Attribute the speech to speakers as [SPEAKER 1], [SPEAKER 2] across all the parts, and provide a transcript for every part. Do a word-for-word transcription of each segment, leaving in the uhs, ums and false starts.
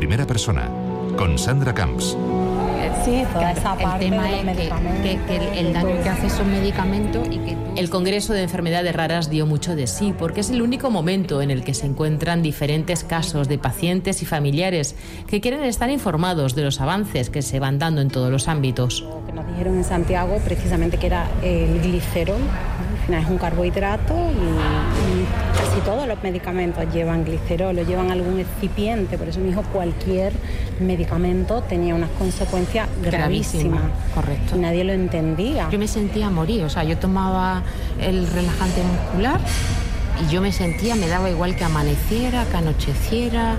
[SPEAKER 1] primera persona, con Sandra Camps.
[SPEAKER 2] Sí, toda esa parte
[SPEAKER 3] el tema
[SPEAKER 2] de los
[SPEAKER 3] es que, que, que el, el daño que hace esos medicamentos y que...
[SPEAKER 4] El Congreso de Enfermedades Raras dio mucho de sí, porque es el único momento en el que se encuentran diferentes casos de pacientes y familiares que quieren estar informados de los avances que se van dando en todos los ámbitos.
[SPEAKER 2] Lo que nos dijeron en Santiago precisamente que era el glicerol, al final es un carbohidrato y, y casi todos los medicamentos llevan glicerol o llevan algún excipiente, por eso me dijo cualquier medicamento tenía unas consecuencias gravísimas.
[SPEAKER 3] Correcto.
[SPEAKER 2] Y nadie lo entendía.
[SPEAKER 3] Yo me sentía a morir, o sea, yo tomaba el relajante muscular y yo me sentía, me daba igual que amaneciera, que anocheciera,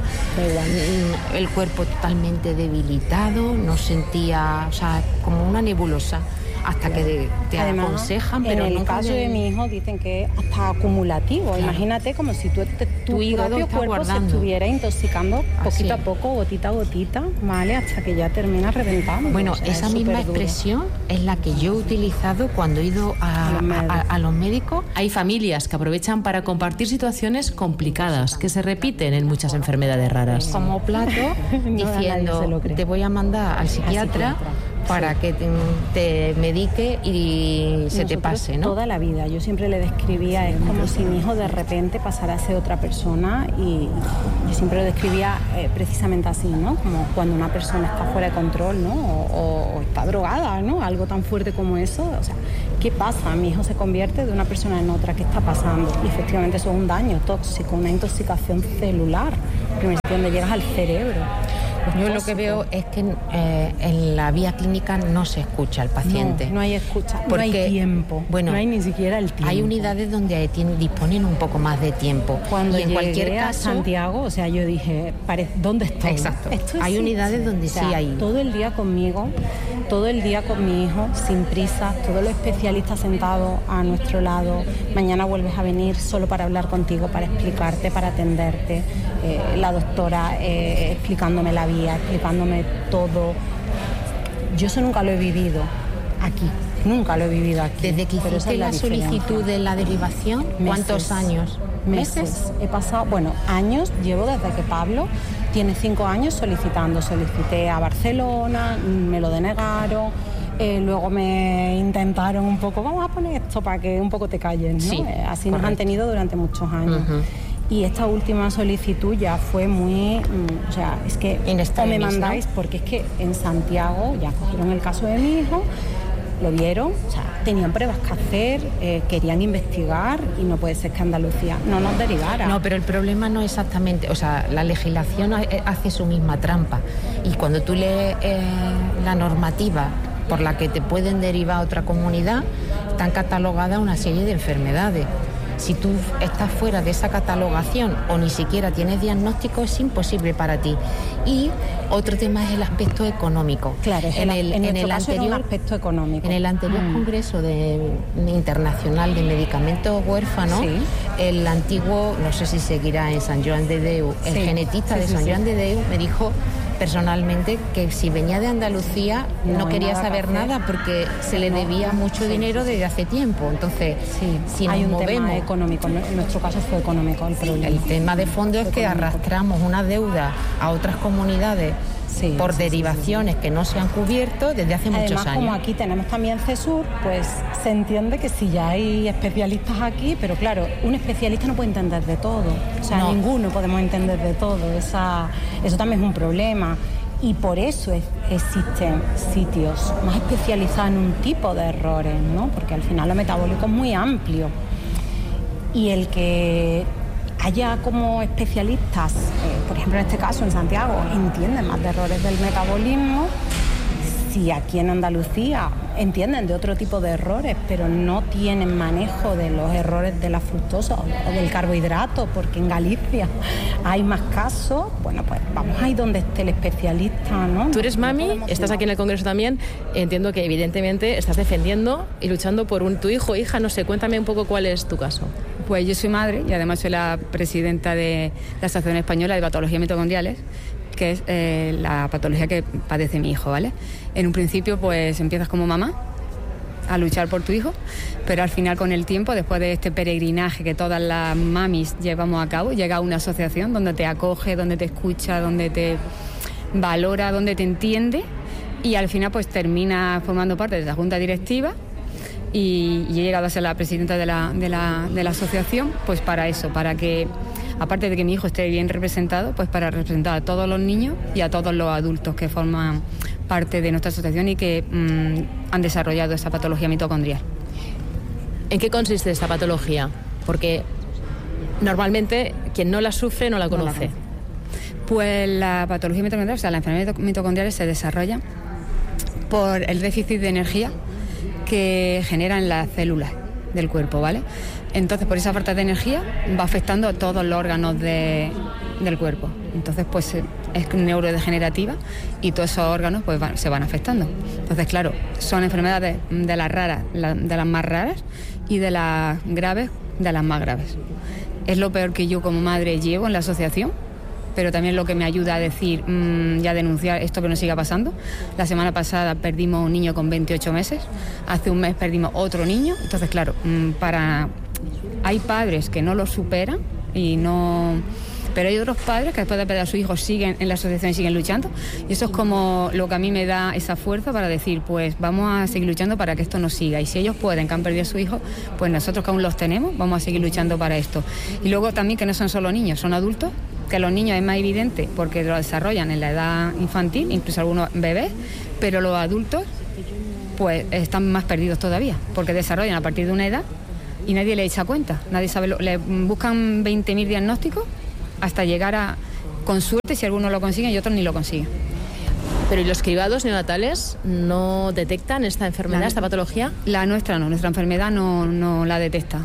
[SPEAKER 3] el cuerpo totalmente debilitado, no sentía, o sea, como una nebulosa. Hasta que te
[SPEAKER 2] Además,
[SPEAKER 3] aconsejan, pero
[SPEAKER 2] en el
[SPEAKER 3] no
[SPEAKER 2] caso
[SPEAKER 3] de...
[SPEAKER 2] de mi hijo dicen que es hasta acumulativo. Claro. Imagínate como si tu, tu, tu propio cuerpo guardando. se estuviera intoxicando poquito Así. a poco, gotita a gotita, ¿vale? Hasta que ya termina reventando.
[SPEAKER 3] Bueno,
[SPEAKER 2] o sea,
[SPEAKER 3] esa
[SPEAKER 2] es
[SPEAKER 3] misma
[SPEAKER 2] duro.
[SPEAKER 3] expresión es la que yo he utilizado cuando he ido a, a, los a, a los médicos.
[SPEAKER 4] Hay familias que aprovechan para compartir situaciones complicadas que se repiten en muchas enfermedades raras.
[SPEAKER 3] Como plato, no, diciendo, te voy a mandar al psiquiatra, al psiquiatra. para sí. que te, te medique y se
[SPEAKER 2] Nosotros
[SPEAKER 3] te pase, ¿no?
[SPEAKER 2] Toda la vida. Yo siempre le describía, es como si mi hijo de repente pasara a ser otra persona y yo siempre lo describía eh, precisamente así, ¿no? Como cuando una persona está fuera de control, ¿no? O, o está drogada, ¿no? Algo tan fuerte como eso. O sea, ¿qué pasa? Mi hijo se convierte de una persona en otra. ¿Qué está pasando? Y efectivamente eso es un daño tóxico, una intoxicación celular, donde llegas al cerebro.
[SPEAKER 3] Yo lo que veo es que eh, en la vía clínica no se escucha al paciente.
[SPEAKER 2] No, no hay escucha,
[SPEAKER 3] porque,
[SPEAKER 2] no hay tiempo,
[SPEAKER 3] bueno,
[SPEAKER 2] no hay ni siquiera el tiempo.
[SPEAKER 3] Hay unidades donde tienen, disponen un poco más de tiempo.
[SPEAKER 2] Cuando
[SPEAKER 3] y en
[SPEAKER 2] llegué
[SPEAKER 3] cualquier
[SPEAKER 2] a
[SPEAKER 3] caso,
[SPEAKER 2] Santiago, o sea, yo dije, ¿dónde estoy?
[SPEAKER 3] Exacto.
[SPEAKER 2] Esto
[SPEAKER 3] hay
[SPEAKER 2] existe.
[SPEAKER 3] unidades donde
[SPEAKER 2] o sea,
[SPEAKER 3] sí hay.
[SPEAKER 2] Todo el día conmigo, todo el día con mi hijo, sin prisa, todos los especialistas sentados a nuestro lado. Mañana vuelves a venir solo para hablar contigo, para explicarte, para atenderte. Eh, la doctora eh, explicándome la vía, explicándome todo. Yo eso nunca lo he vivido aquí, nunca lo he vivido aquí.
[SPEAKER 3] Desde que hiciste la, la solicitud de la derivación, ¿cuántos años?
[SPEAKER 2] Meses. ¿Meses? He pasado, bueno, años, llevo desde que Pablo tiene cinco años solicitando. Solicité a Barcelona, me lo denegaron, eh, luego me intentaron un poco, vamos a poner esto para que un poco te calles, ¿no?
[SPEAKER 3] Sí,
[SPEAKER 2] eh, así
[SPEAKER 3] correcto.
[SPEAKER 2] Nos han tenido durante muchos años. Uh-huh. Y esta última solicitud ya fue muy, mm, o sea, es que o me mandáis, ¿no? Porque es que en Santiago ya cogieron el caso de mi hijo, lo vieron, o sea, tenían pruebas que hacer, eh, querían investigar y no puede ser que Andalucía no nos derivara.
[SPEAKER 3] No, pero el problema no es exactamente, o sea, la legislación hace su misma trampa y cuando tú lees eh, la normativa por la que te pueden derivar a otra comunidad, están catalogadas una serie de enfermedades. Si tú estás fuera de esa catalogación o ni siquiera tienes diagnóstico, es imposible para ti. Y otro tema es el aspecto económico.
[SPEAKER 2] Claro,
[SPEAKER 3] en el,
[SPEAKER 2] en
[SPEAKER 3] en el
[SPEAKER 2] caso
[SPEAKER 3] anterior
[SPEAKER 2] era un aspecto económico.
[SPEAKER 3] En el anterior mm. Congreso de, Internacional de Medicamentos Huérfanos, sí. el antiguo, no sé si seguirá en San Joan de Déu, el sí. genetista sí, de San sí, Joan sí. de Déu me dijo personalmente que si venía de Andalucía no, no quería nada saber nada porque se le debía no, mucho sí, dinero desde hace tiempo. Entonces,
[SPEAKER 2] sí,
[SPEAKER 3] si
[SPEAKER 2] hay
[SPEAKER 3] nos
[SPEAKER 2] un
[SPEAKER 3] movemos,
[SPEAKER 2] tema económico, en nuestro caso fue económico el problema.
[SPEAKER 3] El tema de fondo es que arrastramos una deuda a otras comunidades sí, por sí, derivaciones sí, sí. que no se han cubierto desde hace
[SPEAKER 2] Además,
[SPEAKER 3] muchos años.
[SPEAKER 2] Como aquí tenemos también CESUR, pues se entiende que si ya hay especialistas aquí, pero claro, un especialista no puede entender de todo, o sea, no. ninguno podemos entender de todo, Esa, eso también es un problema. Y por eso es, existen sitios más especializados en un tipo de errores, ¿no? Porque al final lo metabólico es muy amplio. Y el que haya como especialistas, eh, por ejemplo en este caso en Santiago, entienden más de errores del metabolismo, si aquí en Andalucía entienden de otro tipo de errores, pero no tienen manejo de los errores de la fructosa o del carbohidrato, porque en Galicia hay más casos, bueno, pues vamos ahí donde esté el especialista, ¿no?
[SPEAKER 4] Tú eres mami, no estás aquí en el Congreso también, entiendo que evidentemente estás defendiendo y luchando por un, tu hijo o hija, no sé, cuéntame un poco cuál es tu caso.
[SPEAKER 5] Pues yo soy madre y además soy la presidenta de la Asociación Española de Patologías Mitocondriales, que es eh, la patología que padece mi hijo, ¿vale? En un principio, pues empiezas como mamá a luchar por tu hijo, pero al final con el tiempo, después de este peregrinaje que todas las mamis llevamos a cabo, llega a una asociación donde te acoge, donde te escucha, donde te valora dónde te entiende y al final pues termina formando parte de la junta directiva y, y he llegado a ser la presidenta de la, de la, de la asociación pues para eso, para que aparte de que mi hijo esté bien representado, pues para representar a todos los niños y a todos los adultos que forman parte de nuestra asociación y que mmm, han desarrollado esa patología mitocondrial.
[SPEAKER 4] ¿En qué consiste esta patología? Porque normalmente quien no la sufre no la conoce. No la conoce.
[SPEAKER 5] Pues la patología mitocondrial, o sea, la enfermedad mitocondrial se desarrolla por el déficit de energía que generan las células del cuerpo, ¿vale? Entonces, por esa falta de energía va afectando a todos los órganos de, del cuerpo. Entonces, pues es neurodegenerativa y todos esos órganos pues van, se van afectando. Entonces, claro, son enfermedades de las raras, la, de las más raras y de las graves, de las más graves. Es lo peor que yo como madre llevo en la asociación, pero también lo que me ayuda a decir mmm, y a denunciar esto que no siga pasando. La semana pasada perdimos un niño con veintiocho meses, hace un mes perdimos otro niño. Entonces, claro, mmm, para... hay padres que no lo superan y no... pero hay otros padres que después de perder a su hijo siguen en la asociación y siguen luchando, y eso es como lo que a mí me da esa fuerza para decir, pues vamos a seguir luchando para que esto no siga, y si ellos pueden, que han perdido a su hijo, pues nosotros que aún los tenemos, vamos a seguir luchando para esto. Y luego también que no son solo niños, son adultos, que los niños es más evidente porque lo desarrollan en la edad infantil, incluso algunos bebés, pero los adultos pues están más perdidos todavía, porque desarrollan a partir de una edad y nadie le echa cuenta, nadie sabe, lo, le buscan veinte mil diagnósticos hasta llegar a, con suerte, si algunos lo consiguen y otros ni lo consiguen.
[SPEAKER 4] Pero ¿y los cribados neonatales no detectan esta enfermedad, la, esta patología?
[SPEAKER 5] La nuestra no, nuestra enfermedad no, no la detecta.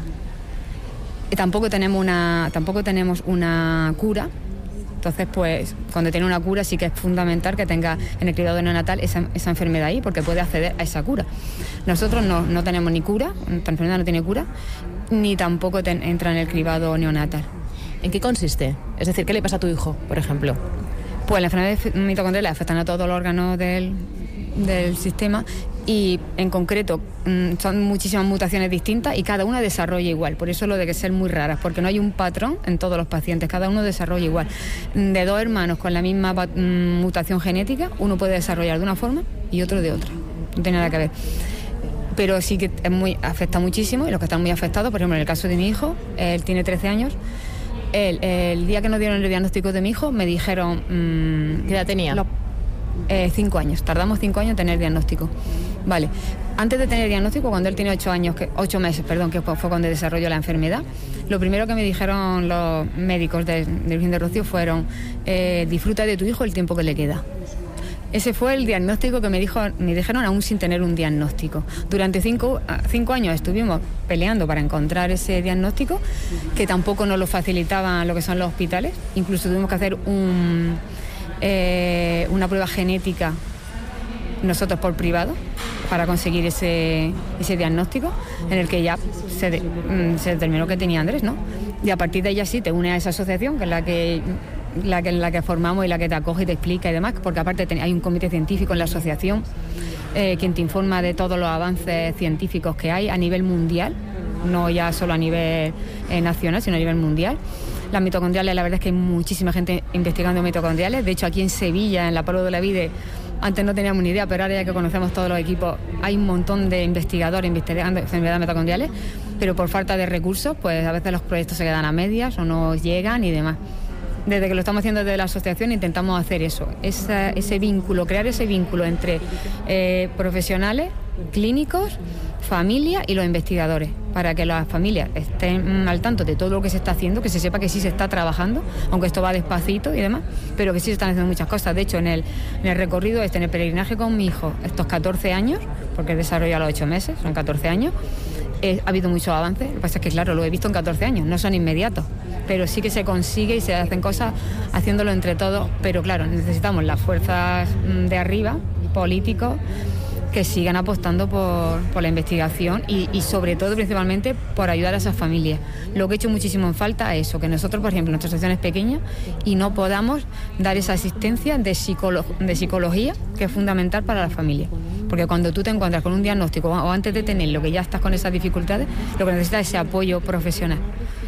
[SPEAKER 5] Y tampoco tenemos una, tampoco tenemos una cura. Entonces, pues, cuando tiene una cura sí que es fundamental que tenga en el cribado neonatal esa, esa enfermedad ahí, porque puede acceder a esa cura. Nosotros no, no tenemos ni cura, nuestra enfermedad no tiene cura, ni tampoco ten, entra en el cribado neonatal.
[SPEAKER 4] ¿En qué consiste? Es decir, ¿qué le pasa a tu hijo, por ejemplo?
[SPEAKER 5] Pues la enfermedad mitocondrial le afectan a todos los órganos del, del sistema y en concreto son muchísimas mutaciones distintas y cada una desarrolla igual. Por eso lo de que ser muy raras, porque no hay un patrón en todos los pacientes, cada uno desarrolla igual. De dos hermanos con la misma mutación genética, uno puede desarrollar de una forma y otro de otra. No tiene nada que ver. Pero sí que es muy, afecta muchísimo, y los que están muy afectados, por ejemplo, en el caso de mi hijo, él tiene trece años. El, el día que nos dieron el diagnóstico de mi hijo me dijeron... Mmm,
[SPEAKER 4] ¿Qué edad tenía?
[SPEAKER 5] Lo, eh, cinco años, tardamos cinco años en tener diagnóstico. Vale, antes de tener diagnóstico, cuando él tenía ocho años, que, ocho meses, perdón, que fue cuando desarrolló la enfermedad, lo primero que me dijeron los médicos de, de Virgen de Rocío fueron eh, disfruta de tu hijo el tiempo que le queda. Ese fue el diagnóstico que me, dijo, me dijeron aún sin tener un diagnóstico. Durante cinco, cinco años estuvimos peleando para encontrar ese diagnóstico, que tampoco nos lo facilitaban lo que son los hospitales. Incluso tuvimos que hacer un, eh, una prueba genética nosotros por privado para conseguir ese, ese diagnóstico, en el que ya se, de, se determinó que tenía Andrés, ¿no? Y a partir de ahí ya sí te unes a esa asociación, que es la que... La que, la que formamos y la que te acoge y te explica y demás, porque aparte hay un comité científico en la asociación eh, quien te informa de todos los avances científicos que hay a nivel mundial, no ya solo a nivel eh, nacional, sino a nivel mundial. Las mitocondriales, la verdad es que hay muchísima gente investigando mitocondriales. De hecho, aquí en Sevilla, en la Palo de la Vide, antes no teníamos ni idea, pero ahora ya que conocemos todos los equipos, hay un montón de investigadores investigando enfermedades mitocondriales, pero por falta de recursos, pues a veces los proyectos se quedan a medias o no llegan y demás. Desde que lo estamos haciendo desde la asociación intentamos hacer eso, esa, ese vínculo, crear ese vínculo entre eh, profesionales, clínicos, familia y los investigadores, para que las familias estén al tanto de todo lo que se está haciendo, que se sepa que sí se está trabajando, aunque esto va despacito y demás, pero que sí se están haciendo muchas cosas. De hecho, en el, en el recorrido este, en el peregrinaje con mi hijo, estos catorce años, porque desarrolló a los ocho meses, son catorce años, eh, ha habido muchos avances. Lo que pasa es que, claro, lo he visto en catorce años, no son inmediatos, pero sí que se consigue y se hacen cosas haciéndolo entre todos. Pero claro, necesitamos las fuerzas de arriba, políticos, que sigan apostando por, por la investigación y, y sobre todo, principalmente, por ayudar a esas familias. Lo que he hecho muchísimo en falta es eso, que nosotros, por ejemplo, nuestra asociación es pequeña y no podamos dar esa asistencia de, psicolo- de psicología, que es fundamental para la familia. Porque cuando tú te encuentras con un diagnóstico o antes de tenerlo, que ya estás con esas dificultades, lo que necesitas es ese apoyo profesional.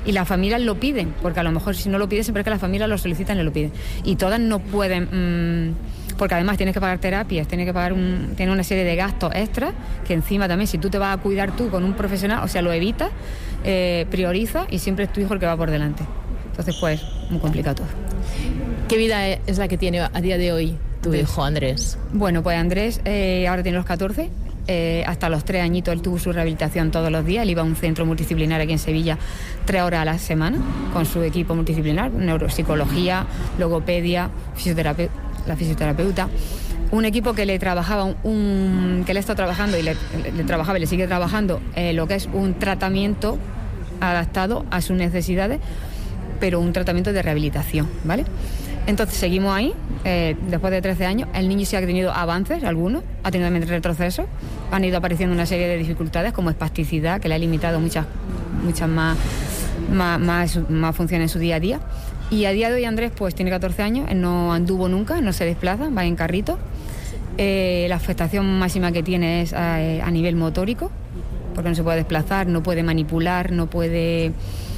[SPEAKER 5] y las familias lo piden, porque a lo mejor si no lo piden siempre es que las familias lo solicitan y lo piden. Y todas no pueden, mmm, porque además tienes que pagar terapias, tienes que pagar un, tienes una serie de gastos extras, que encima también si tú te vas a cuidar tú con un profesional, o sea, lo evitas, eh, prioriza y siempre es tu hijo el que va por delante. Entonces, pues, muy complicado todo.
[SPEAKER 4] ¿Qué vida es la que tiene a día de hoy tu Entonces, hijo Andrés?
[SPEAKER 5] Bueno, pues Andrés eh, ahora tiene los catorce. Eh, hasta los tres añitos él tuvo su rehabilitación todos los días. Él iba a un centro multidisciplinar aquí en Sevilla tres horas a la semana con su equipo multidisciplinar, neuropsicología, logopedia, fisioterapeuta, la fisioterapeuta. Un equipo que le trabajaba, un, un que le está trabajando y le, le, le trabajaba y le sigue trabajando eh, lo que es un tratamiento adaptado a sus necesidades, pero un tratamiento de rehabilitación, ¿vale? Entonces seguimos ahí, eh, después de trece años, el niño sí ha tenido avances, algunos, ha tenido también retrocesos, han ido apareciendo una serie de dificultades como espasticidad, que le ha limitado muchas, muchas más, más, más, más funciones en su día a día. Y a día de hoy Andrés pues tiene catorce años, él no anduvo nunca, no se desplaza, va en carrito. Eh, la afectación máxima que tiene es a, a nivel motórico, porque no se puede desplazar, no puede manipular, no puede...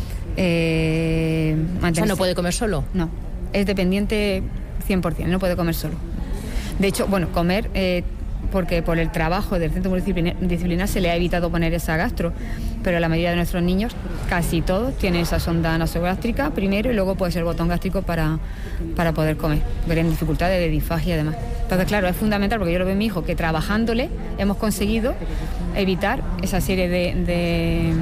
[SPEAKER 5] Eh,
[SPEAKER 4] o sea, ¿no puede comer solo?
[SPEAKER 5] No. Es dependiente cien por ciento, no puede comer solo. De hecho, bueno, comer, eh, porque por el trabajo del centro multidisciplinar se le ha evitado poner esa gastro, pero la mayoría de nuestros niños, casi todos, tienen esa sonda nasogástrica primero y luego puede ser botón gástrico para, para poder comer. Tienen dificultades de disfagia y demás. Entonces, claro, es fundamental, porque yo lo veo en mi hijo, que trabajándole hemos conseguido evitar esa serie de... de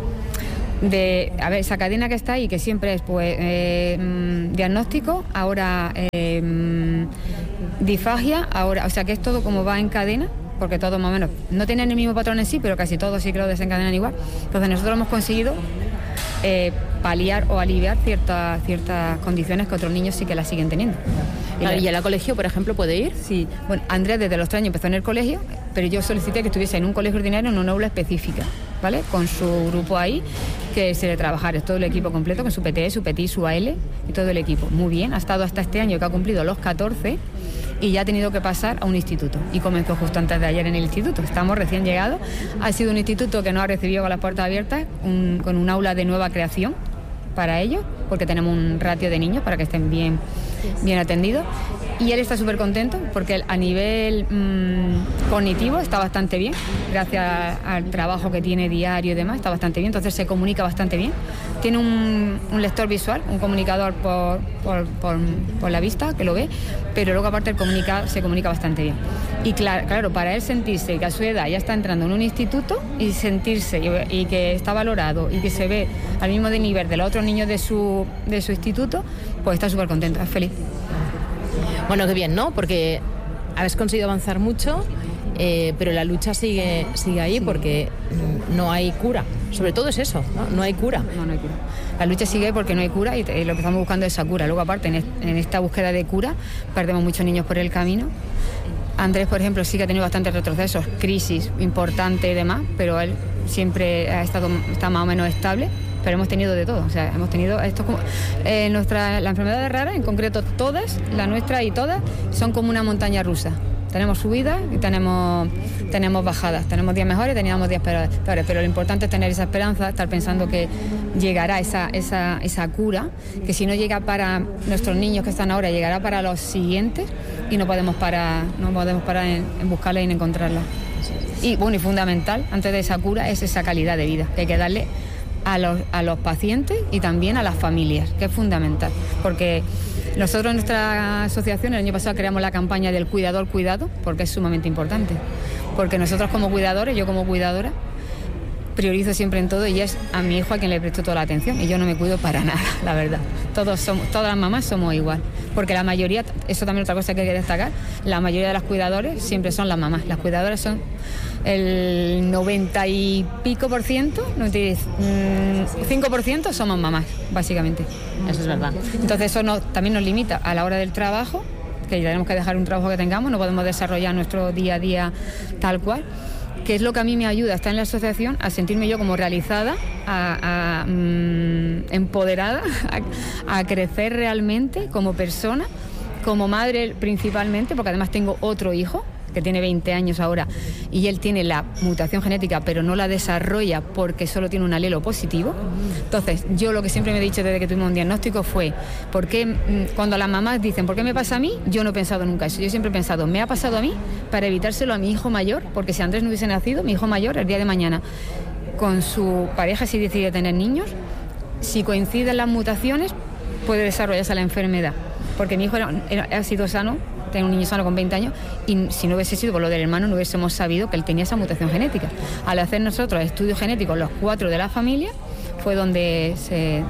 [SPEAKER 5] de, a ver, esa cadena que está ahí, que siempre es pues eh, mmm, diagnóstico, ahora eh, mmm, disfagia, ahora, o sea que es todo como va en cadena, porque todos más o menos no tienen el mismo patrón en sí, pero casi todos sí que lo desencadenan igual. Entonces nosotros hemos conseguido eh, paliar o aliviar ciertas ciertas condiciones que otros niños sí que las siguen teniendo.
[SPEAKER 4] ¿Y la, ¿y al colegio, por ejemplo, puede ir?
[SPEAKER 5] Sí. Bueno, Andrés desde los tres años empezó en el colegio, pero yo solicité que estuviese en un colegio ordinario en una aula específica, ¿vale? Con su grupo ahí, que se le trabajara, todo el equipo completo, con su P T E, su P T I, su A L y todo el equipo. Muy bien, ha estado hasta este año que ha cumplido los catorce y ya ha tenido que pasar a un instituto. Y comenzó justo antes de ayer en el instituto. Estamos recién llegados. Ha sido un instituto que nos ha recibido con las puertas abiertas, un, con un aula de nueva creación para ellos, porque tenemos un ratio de niños para que estén bien, bien atendidos. Y él está súper contento porque él, a nivel mmm, cognitivo está bastante bien, gracias al trabajo que tiene diario y demás, está bastante bien, entonces se comunica bastante bien. Tiene un, un lector visual, un comunicador por, por, por, por la vista, que lo ve, pero luego aparte el comunica, se comunica bastante bien. Y claro, claro, para él sentirse que a su edad ya está entrando en un instituto y sentirse y, y que está valorado y que se ve al mismo de nivel de los otros niños de su, de su instituto, pues está súper contento, es feliz.
[SPEAKER 4] Bueno, qué bien, ¿no? Porque habéis conseguido avanzar mucho, eh, pero la lucha sigue sigue ahí, sí, porque no hay cura. Sobre todo es eso, ¿no? No hay cura.
[SPEAKER 5] No, no hay cura. La lucha sigue porque no hay cura y, te, y lo que estamos buscando es esa cura. Luego, aparte, en, est- en esta búsqueda de cura, perdemos muchos niños por el camino. Andrés, por ejemplo, sí que ha tenido bastantes retrocesos, crisis importante y demás, pero él siempre ha estado está más o menos estable. Pero hemos tenido de todo, o sea, hemos tenido esto como eh, nuestra, la enfermedad rara, en concreto todas, la nuestra y todas, son como una montaña rusa. Tenemos subidas y tenemos, tenemos bajadas, tenemos días mejores y teníamos días peores, pero lo importante es tener esa esperanza, estar pensando que llegará esa, esa, esa cura, que si no llega para nuestros niños que están ahora, llegará para los siguientes y no podemos parar, no podemos parar en, en buscarla y en encontrarla. Y bueno, y fundamental, antes de esa cura, es esa calidad de vida que hay que darle A los, a los pacientes y también a las familias, que es fundamental, porque nosotros en nuestra asociación el año pasado creamos la campaña del cuidador cuidado, porque es sumamente importante, porque nosotros como cuidadores, yo como cuidadora, priorizo siempre en todo y es a mi hijo a quien le presto toda la atención y yo no me cuido para nada, la verdad. Todos somos, todas las mamás somos igual, porque la mayoría, eso también es otra cosa que hay que destacar, la mayoría de las cuidadores siempre son las mamás, las cuidadoras son el noventa y pico por ciento, cinco por ciento somos mamás, básicamente.
[SPEAKER 4] Eso es verdad.
[SPEAKER 5] Entonces eso nos, también nos limita a la hora del trabajo, que tenemos que dejar un trabajo que tengamos, no podemos desarrollar nuestro día a día tal cual, que es lo que a mí me ayuda a estar en la asociación, a sentirme yo como realizada, a, a, mmm, empoderada, a, a crecer realmente como persona, como madre principalmente, porque además tengo otro hijo. que tiene veinte años ahora, y él tiene la mutación genética, pero no la desarrolla porque solo tiene un alelo positivo. Entonces, yo lo que siempre me he dicho desde que tuvimos un diagnóstico fue, ¿por qué cuando las mamás dicen, ¿por qué me pasa a mí? Yo no he pensado nunca eso. Yo siempre he pensado, me ha pasado a mí para evitárselo a mi hijo mayor, porque si Andrés no hubiese nacido, mi hijo mayor, el día de mañana, con su pareja, si decide tener niños, si coinciden las mutaciones, puede desarrollarse la enfermedad. Porque mi hijo era, era, ha sido sano, tenía un niño sano con veinte años, y si no hubiese sido por lo del hermano, no hubiésemos sabido que él tenía esa mutación genética. Al hacer nosotros estudios genéticos, los cuatro de la familia, fue donde se,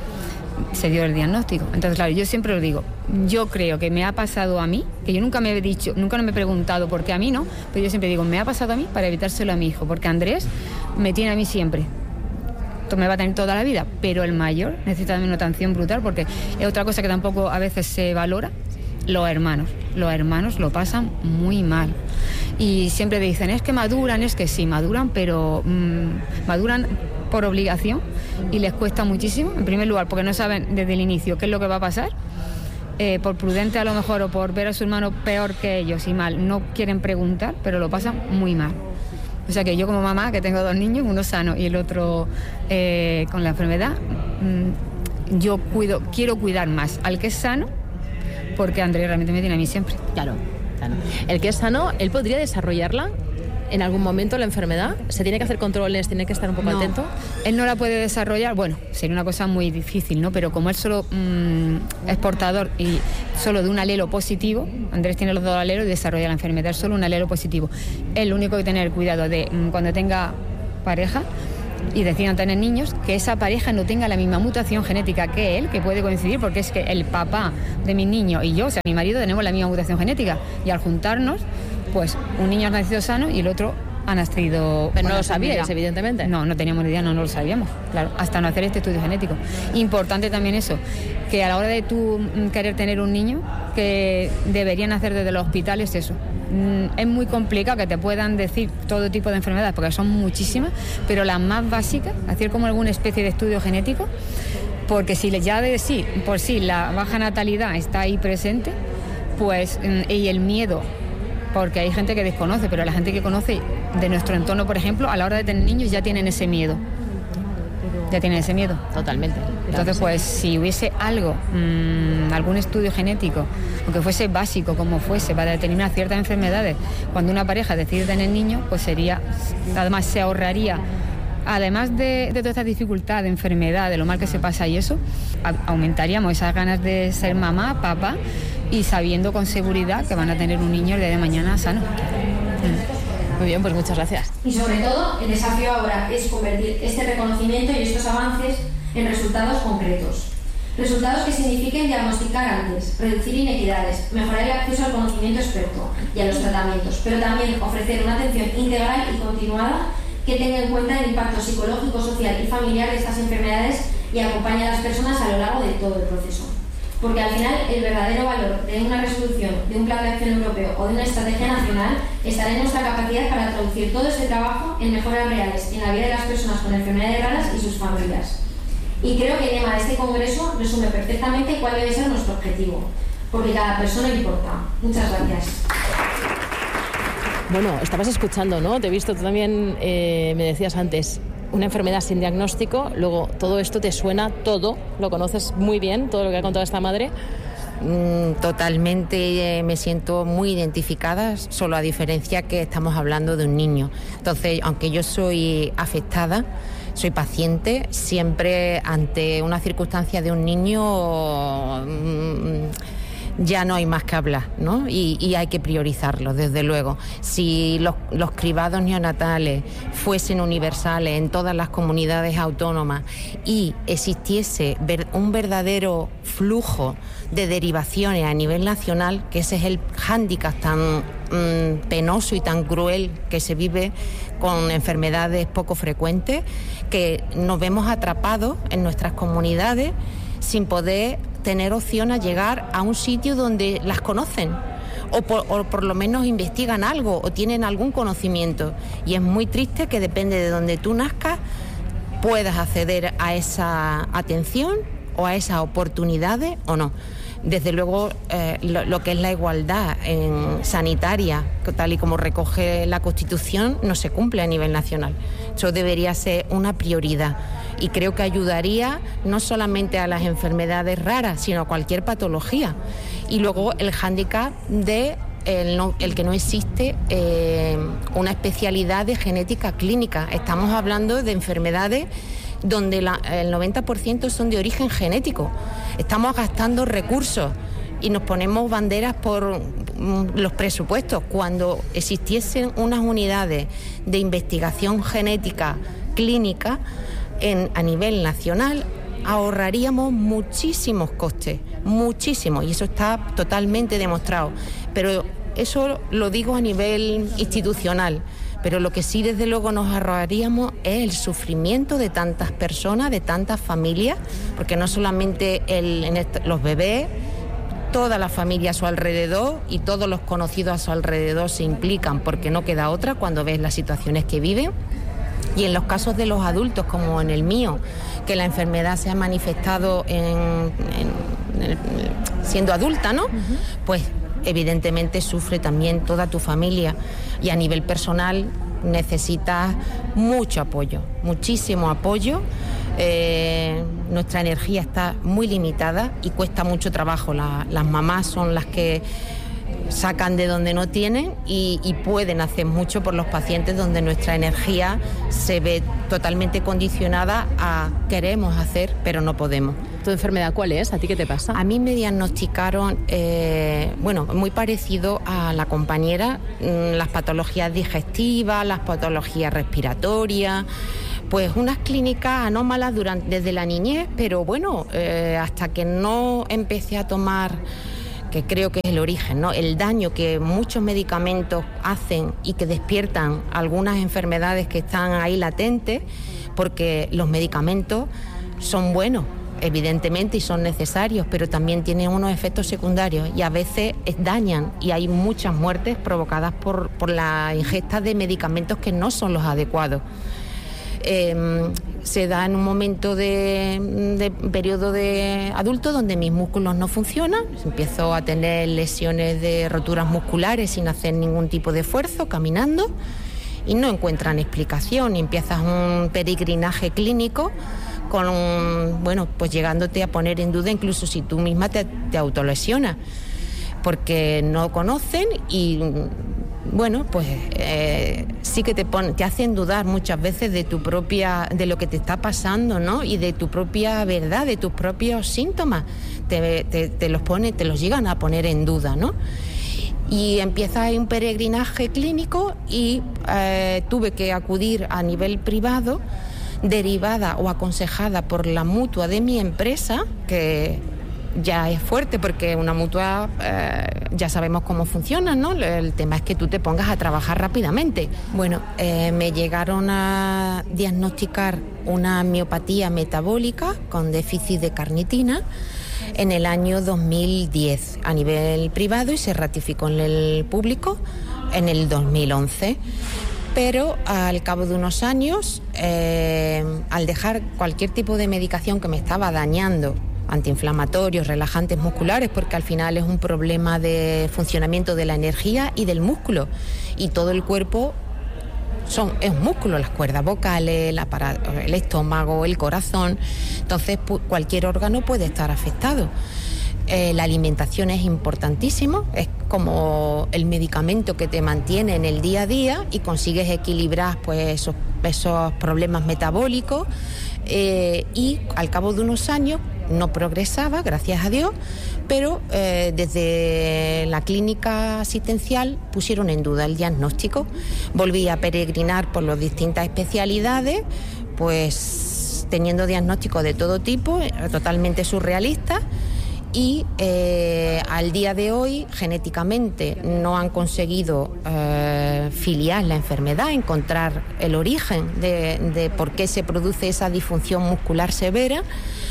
[SPEAKER 5] se dio el diagnóstico. Entonces, claro, yo siempre lo digo, yo creo que me ha pasado a mí, que yo nunca me he dicho, nunca me he preguntado por qué a mí no, pero yo siempre digo, me ha pasado a mí para evitárselo a mi hijo, porque Andrés me tiene a mí siempre. Me va a tener toda la vida, pero el mayor necesita también una atención brutal, porque es otra cosa que tampoco a veces se valora, los hermanos. Los hermanos lo pasan muy mal. Y siempre dicen, es que maduran, es que sí, maduran, pero mmm, maduran por obligación y les cuesta muchísimo, en primer lugar, porque no saben desde el inicio qué es lo que va a pasar. Eh, por prudente a lo mejor, o por ver a su hermano peor que ellos y mal, no quieren preguntar, pero lo pasan muy mal. O sea que yo como mamá, que tengo dos niños, uno sano y el otro eh, con la enfermedad, mmm, yo cuido, quiero cuidar más al que es sano, porque Andrés realmente me tiene a mí siempre.
[SPEAKER 4] Claro, claro. El que es sano, ¿él podría desarrollarla en algún momento, la enfermedad? ¿Se tiene que hacer controles, tiene que estar un poco
[SPEAKER 5] no,
[SPEAKER 4] atento?
[SPEAKER 5] Él no la puede desarrollar, bueno, sería una cosa muy difícil, ¿no? Pero como él solo mmm, es portador y solo de un alelo positivo, Andrés tiene los dos alelos y desarrolla la enfermedad, solo un alelo positivo. Él lo único que tener cuidado de mmm, cuando tenga pareja y decidan tener niños, que esa pareja no tenga la misma mutación genética que él, que puede coincidir, porque es que el papá de mi niño y yo, o sea, mi marido, tenemos la misma mutación genética, y al juntarnos, pues un niño ha nacido sano y el otro ha nacido...
[SPEAKER 4] Pero no lo sabíais, evidentemente.
[SPEAKER 5] No, no teníamos ni idea, no, no lo sabíamos, claro, hasta no hacer este estudio genético. Importante también eso, que a la hora de tú querer tener un niño, que deberían hacer desde los hospitales eso. Es muy complicado que te puedan decir todo tipo de enfermedades, porque son muchísimas, pero las más básicas, hacer como alguna especie de estudio genético, porque si ya de sí, por sí la baja natalidad está ahí presente, pues, y el miedo, porque hay gente que desconoce, pero la gente que conoce de nuestro entorno, por ejemplo, a la hora de tener niños ya tienen ese miedo. Ya tienen ese miedo.
[SPEAKER 4] Totalmente.
[SPEAKER 5] Entonces, pues, si hubiese algo, mmm, algún estudio genético, aunque fuese básico, como fuese, para determinar ciertas enfermedades, cuando una pareja decide tener niños, pues sería, además se ahorraría, además de, de toda esta dificultad de enfermedad, de lo mal que se pasa y eso, a, aumentaríamos esas ganas de ser mamá, papá, y sabiendo con seguridad que van a tener un niño el día de mañana sano. Mm.
[SPEAKER 4] Muy bien, pues muchas gracias.
[SPEAKER 6] Y sobre todo, el desafío ahora es convertir este reconocimiento y estos avances en resultados concretos. Resultados que signifiquen diagnosticar antes, reducir inequidades, mejorar el acceso al conocimiento experto y a los tratamientos, pero también ofrecer una atención integral y continuada que tenga en cuenta el impacto psicológico, social y familiar de estas enfermedades y acompañe a las personas a lo largo de todo el proceso. Porque al final el verdadero valor de una resolución, de un plan de acción europeo o de una estrategia nacional estará en nuestra capacidad para traducir todo este trabajo en mejoras reales en la vida de las personas con enfermedades raras y sus familias. Y creo que el lema de este congreso resume perfectamente cuál debe ser nuestro objetivo, porque cada persona importa. Muchas gracias.
[SPEAKER 4] Bueno, estabas escuchando, ¿no? Te he visto, tú también eh, me decías antes, una enfermedad sin diagnóstico, luego todo esto te suena, todo, lo conoces muy bien, todo lo que ha contado esta madre.
[SPEAKER 3] Mm, totalmente eh, me siento muy identificada, solo a diferencia que estamos hablando de un niño. Entonces, aunque yo soy afectada, soy paciente, siempre ante una circunstancia de un niño... Mm, ya no hay más que hablar, ¿no? Y, y hay que priorizarlo, desde luego. Si los, los cribados neonatales fuesen universales en todas las comunidades autónomas y existiese ver, un verdadero flujo de derivaciones a nivel nacional, que ese es el hándicap tan mmm, penoso y tan cruel que se vive con enfermedades poco frecuentes, que nos vemos atrapados en nuestras comunidades sin poder tener opción a llegar a un sitio donde las conocen o por, o por lo menos investigan algo o tienen algún conocimiento, y es muy triste que depende de donde tú nazcas puedas acceder a esa atención o a esas oportunidades o no. Desde luego, eh, lo, lo que es la igualdad en sanitaria, tal y como recoge la Constitución, no se cumple a nivel nacional. Eso debería ser una prioridad y creo que ayudaría no solamente a las enfermedades raras, sino a cualquier patología. Y luego el hándicap de el, no, el que no existe eh, una especialidad de genética clínica. Estamos hablando de enfermedades donde la, el noventa por ciento son de origen genético. Estamos gastando recursos y nos ponemos banderas por los presupuestos. Cuando existiesen unas unidades de investigación genética clínica en, a nivel nacional, ahorraríamos muchísimos costes, muchísimos, y eso está totalmente demostrado. Pero eso lo digo a nivel institucional. Pero lo que sí desde luego nos ahorraríamos es el sufrimiento de tantas personas, de tantas familias, porque no solamente el, en este, los bebés, toda la familia a su alrededor y todos los conocidos a su alrededor se implican, porque no queda otra cuando ves las situaciones que viven. Y en los casos de los adultos, como en el mío, que la enfermedad se ha manifestado en, en, en, siendo adulta, ¿no? Uh-huh. Pues evidentemente sufre también toda tu familia y a nivel personal necesitas mucho apoyo, muchísimo apoyo. Eh, nuestra energía está muy limitada y cuesta mucho trabajo. La, las mamás son las que sacan de donde no tienen y, y pueden hacer mucho por los pacientes donde nuestra energía se ve totalmente condicionada a queremos hacer pero no podemos.
[SPEAKER 4] ¿Tu enfermedad cuál es? ¿A ti qué te pasa?
[SPEAKER 3] A mí me diagnosticaron, eh, bueno, muy parecido a la compañera, las patologías digestivas, las patologías respiratorias, pues unas clínicas anómalas durante, desde la niñez, pero bueno, eh, hasta que no empecé a tomar, que creo que es el origen, ¿no? El daño que muchos medicamentos hacen y que despiertan algunas enfermedades que están ahí latentes, porque los medicamentos son buenos, evidentemente, y son necesarios, pero también tienen unos efectos secundarios y a veces dañan y hay muchas muertes provocadas por, por la ingesta de medicamentos que no son los adecuados. Eh, se da en un momento de, de periodo de adulto donde mis músculos no funcionan, empiezo a tener lesiones de roturas musculares sin hacer ningún tipo de esfuerzo, caminando, y no encuentran explicación y empiezas un peregrinaje clínico con un, bueno, pues llegándote a poner en duda incluso si tú misma te, te autolesionas, porque no conocen y bueno, pues eh, sí que te ponen, te hacen dudar muchas veces de tu propia, de lo que te está pasando, ¿no? Y de tu propia verdad, de tus propios síntomas, te, te, te los pone, te los llegan a poner en duda, ¿no? Y empieza un peregrinaje clínico y eh, tuve que acudir a nivel privado, derivada o aconsejada por la mutua de mi empresa, que ya es fuerte porque una mutua eh, ya sabemos cómo funciona, ¿no? El tema es que tú te pongas a trabajar rápidamente. Bueno, eh, me llegaron a diagnosticar una miopatía metabólica con déficit de carnitina en el año dos mil diez a nivel privado y se ratificó en el público en el dos mil once. Pero al cabo de unos años, eh, al dejar cualquier tipo de medicación que me estaba dañando, antiinflamatorios, relajantes musculares, porque al final es un problema de funcionamiento de la energía y del músculo, y todo el cuerpo son, es un músculo, las cuerdas vocales, el, aparato, el estómago, el corazón, entonces cualquier órgano puede estar afectado. Eh, la alimentación es importantísimo, es como el medicamento que te mantiene en el día a día y consigues equilibrar pues esos, esos problemas metabólicos eh, y al cabo de unos años no progresaba, gracias a Dios, pero eh, desde la clínica asistencial pusieron en duda el diagnóstico. Volví a peregrinar por las distintas especialidades, pues teniendo diagnósticos de todo tipo, totalmente surrealistas. Y eh, al día de hoy, genéticamente, no han conseguido eh, filiar la enfermedad, encontrar el origen de, de por qué se produce esa disfunción muscular severa.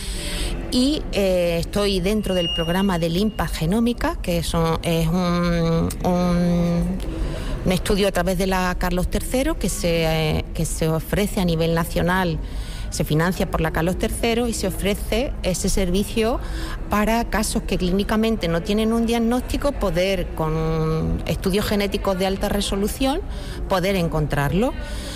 [SPEAKER 3] Y eh, estoy dentro del programa de Impact Genómica, que es, un, es un, un, un estudio a través de la Carlos tercero que se, eh, que se ofrece a nivel nacional Se financia por la Carlos tercero y se ofrece ese servicio para casos que clínicamente no tienen un diagnóstico, poder, con estudios genéticos de alta resolución, poder encontrarlo.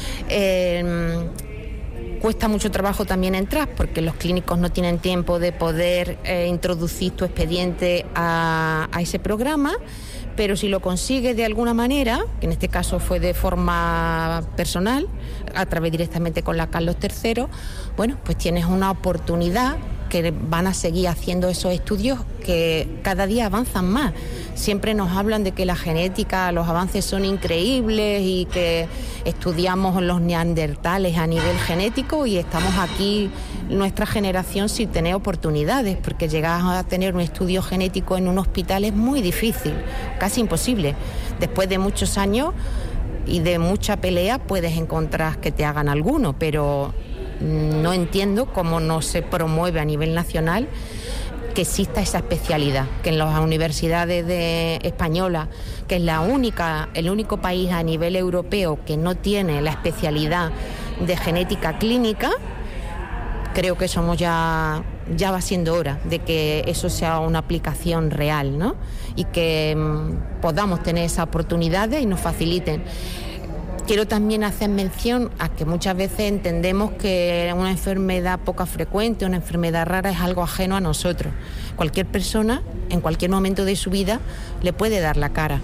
[SPEAKER 3] Eh, Cuesta mucho trabajo también entrar porque los clínicos no tienen tiempo de poder eh, introducir tu expediente a, a ese programa, pero si lo consigues de alguna manera, que en este caso fue de forma personal, a través directamente con la Carlos tercero, bueno, pues tienes una oportunidad que van a seguir haciendo esos estudios que cada día avanzan más. Siempre nos hablan de que la genética, los avances son increíbles y que estudiamos los neandertales a nivel genético y estamos aquí, nuestra generación, sin tener oportunidades, porque llegar a tener un estudio genético en un hospital es muy difícil, casi imposible. Después de muchos años y de mucha pelea puedes encontrar que te hagan alguno, pero no entiendo cómo no se promueve a nivel nacional que exista esa especialidad, que en las universidades de españolas, que es la única, el único país a nivel europeo que no tiene la especialidad de genética clínica, creo que somos ya, ya va siendo hora de que eso sea una aplicación real, ¿no? Y que mmm, podamos tener esas oportunidades y nos faciliten. Quiero también hacer mención a que muchas veces entendemos que una enfermedad poco frecuente, una enfermedad rara, es algo ajeno a nosotros. Cualquier persona, en cualquier momento de su vida, le puede dar la cara.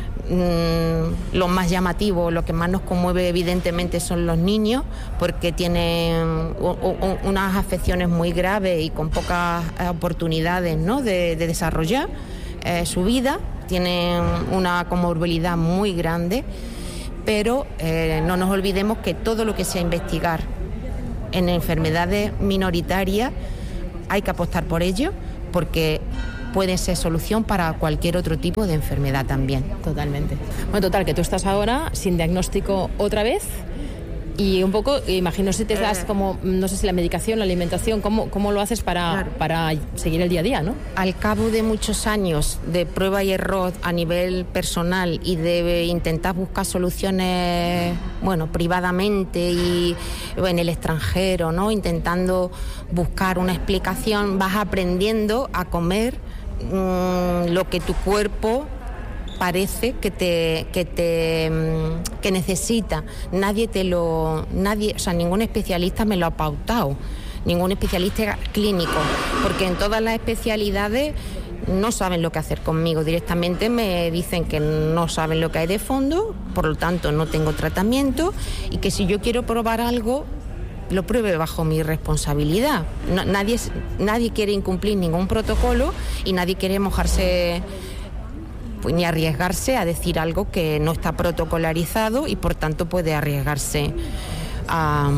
[SPEAKER 3] Mm, lo más llamativo, lo que más nos conmueve evidentemente son los niños, porque tienen u, u, unas afecciones muy graves y con pocas oportunidades, ¿no?, de, de desarrollar eh, su vida. Tienen una comorbilidad muy grande. Pero eh, no nos olvidemos que todo lo que sea investigar en enfermedades minoritarias hay que apostar por ello, porque puede ser solución para cualquier otro tipo de enfermedad también.
[SPEAKER 4] Totalmente. Bueno, total, que tú estás ahora sin diagnóstico otra vez y un poco, imagino si te das como, no sé si la medicación, la alimentación, ¿cómo, cómo lo haces para, claro, para seguir el día a día, ¿no? Al cabo de muchos años de prueba y error a nivel personal y de intentar buscar soluciones, bueno, privadamente y en el extranjero, ¿no?, intentando buscar una explicación, vas aprendiendo a comer mmm, lo que tu cuerpo parece que te que te que necesita. Nadie te lo nadie, o sea, ningún especialista me lo ha pautado, ningún especialista clínico, porque en todas las especialidades no saben lo que hacer conmigo. Directamente me dicen que no saben lo que hay de fondo, por lo tanto no tengo tratamiento, y que si yo quiero probar algo, lo pruebe bajo mi responsabilidad. No, nadie nadie quiere incumplir ningún protocolo y nadie quiere mojarse ni arriesgarse a decir algo que no está protocolarizado y por tanto puede arriesgarse a,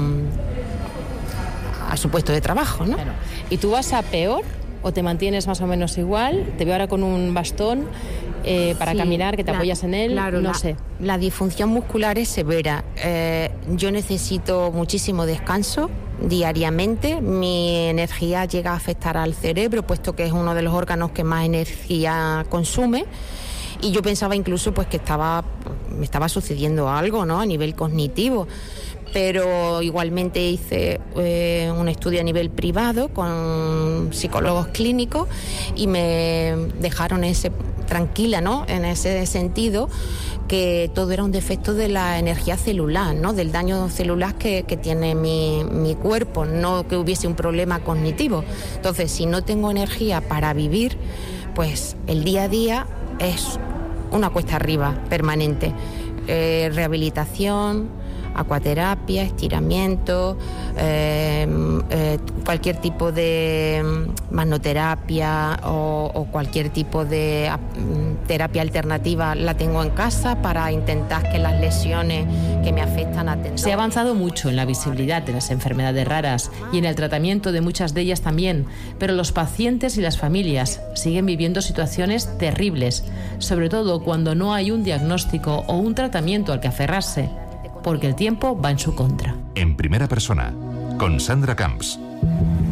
[SPEAKER 4] a su puesto de trabajo, ¿no? Claro. ¿Y tú vas a peor o te mantienes más o menos igual? Te veo ahora con un bastón eh, para sí, caminar, que te la, apoyas en él, claro, no la, sé. La disfunción muscular es severa. Eh, yo necesito muchísimo descanso diariamente. Mi energía llega a afectar al cerebro, puesto que es uno de los órganos que más energía consume. Y yo pensaba incluso pues que estaba me estaba sucediendo algo, ¿no?, a nivel cognitivo, pero igualmente hice eh, un estudio a nivel privado con psicólogos clínicos y me dejaron ese tranquila, ¿no?, en ese sentido, que todo era un defecto de la energía celular, ¿no?, del daño celular que, que tiene mi, mi cuerpo, no que hubiese un problema cognitivo. Entonces, si no tengo energía para vivir, pues el día a día es una cuesta arriba permanente. Eh, rehabilitación, acuaterapia, estiramiento, eh, eh, cualquier tipo de magnoterapia o, o cualquier tipo de uh, terapia alternativa la tengo en casa para intentar que las lesiones que me afectan atendan. Se ha avanzado mucho en la visibilidad de las enfermedades raras y en el tratamiento de muchas de ellas también, pero los pacientes y las familias siguen viviendo situaciones terribles, sobre todo cuando no hay un diagnóstico o un tratamiento al que aferrarse, porque el tiempo va en su contra.
[SPEAKER 1] En primera persona, con Sandra Camps.